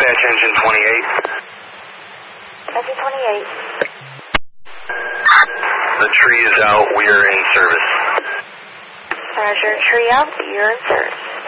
Dispatch engine 28. Engine 28. The tree is out. We are in service. Roger, tree out. You're in service.